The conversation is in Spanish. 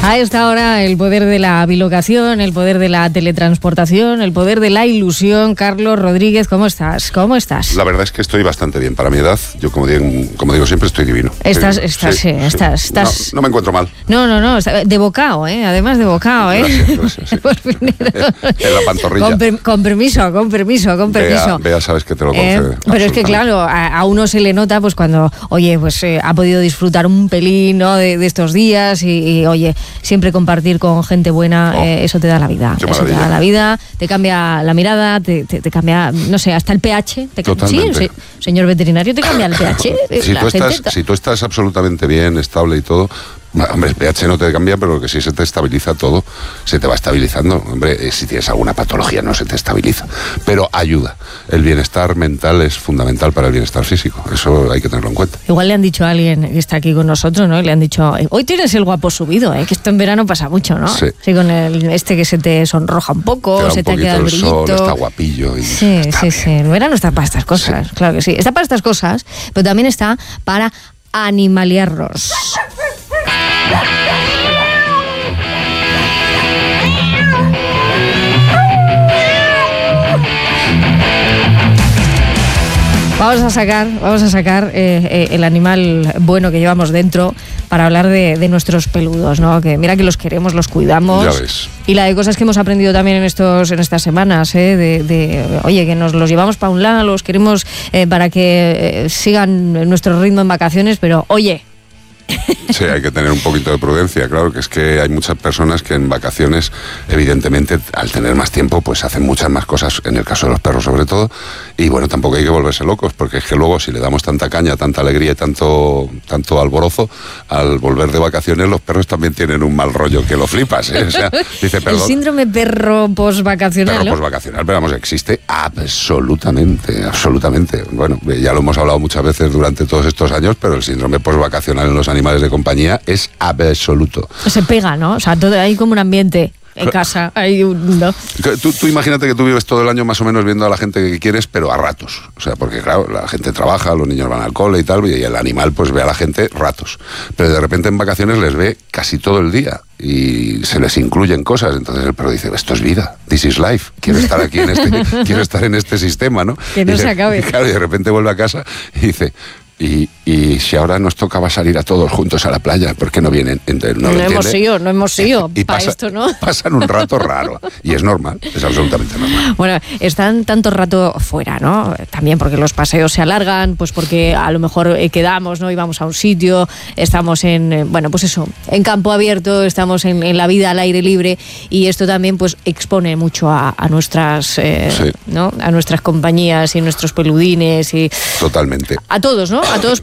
A esta hora, el poder de la bilocación, el poder de la teletransportación, el poder de la ilusión. Carlos Rodríguez, ¿cómo estás? ¿Cómo estás? La verdad es que estoy bastante bien para mi edad. Yo, como digo siempre, estoy divino. Estás. No me encuentro mal. No, de bocado, además de bocado, Gracias, sí. En la pantorrilla. Con permiso. Bea, sabes que te lo concede. Pero es que, claro, a uno se le nota pues cuando, ha podido disfrutar un pelín, ¿no?, de estos días y oye, siempre compartir con gente buena, eso te da la vida. Eso te da la vida, te cambia la mirada, te cambia, no sé, hasta el pH. Totalmente. Sí, señor veterinario, te cambia el pH. Si tú estás absolutamente bien, estable y todo, hombre, el pH no te cambia, pero lo que sí se te estabiliza todo, se te va estabilizando. Hombre, si tienes alguna patología no se te estabiliza, pero ayuda. El bienestar mental es fundamental para el bienestar físico, eso hay que tenerlo en cuenta. Igual le han dicho a alguien que está aquí con nosotros, ¿no? Y le han dicho, hoy tienes el guapo subido, que esto en verano pasa mucho, ¿no? Sí. Sí, con que se te sonroja un poco, se te queda el brillito. Sol, está guapillo. Y sí. El verano está para estas cosas, claro que sí. Está para estas cosas, pero también está para animaliarnos. Vamos a sacar el animal bueno que llevamos dentro para hablar de nuestros peludos, ¿no? Que mira que los queremos, los cuidamos. Ya ves. Y la de cosas que hemos aprendido también en estas semanas, oye, que nos los llevamos para un lado, los queremos para que sigan nuestro ritmo en vacaciones, pero oye. Sí, hay que tener un poquito de prudencia, claro, que es que hay muchas personas que en vacaciones, evidentemente, al tener más tiempo, pues hacen muchas más cosas, en el caso de los perros sobre todo, y bueno, tampoco hay que volverse locos, porque es que luego si le damos tanta caña, tanta alegría y tanto alborozo, al volver de vacaciones los perros también tienen un mal rollo que lo flipas, O sea, dice, perdón. El síndrome perro posvacacional, Perro posvacacional, pero vamos, existe absolutamente. Bueno, ya lo hemos hablado muchas veces durante todos estos años, pero el síndrome posvacacional en los animales de compañía es absoluto. Se pega, ¿no? O sea, hay como un ambiente en casa. ¿No? Tú imagínate que tú vives todo el año más o menos viendo a la gente que quieres, pero a ratos. O sea, porque claro, la gente trabaja, los niños van al cole y tal, y el animal pues ve a la gente ratos. Pero de repente en vacaciones les ve casi todo el día y se les incluyen cosas. Entonces el perro dice, esto es vida, this is life. Quiero estar aquí quiero estar en este sistema, ¿no? Que no se acabe. Y claro, y de repente vuelve a casa y dice... Y si ahora nos tocaba salir a todos juntos a la playa, ¿por qué no vienen? Entonces, no hemos ido. Y esto, ¿no? Pasan un rato raro. Y es normal, es absolutamente normal. Bueno, están tanto rato fuera, ¿no? También porque los paseos se alargan, pues porque a lo mejor quedamos, ¿no? Y vamos a un sitio, estamos en campo abierto, estamos en la vida al aire libre, y esto también pues expone mucho a nuestras, sí, ¿no? A nuestras compañías y nuestros peludines y... Totalmente. A todos, ¿no? A todos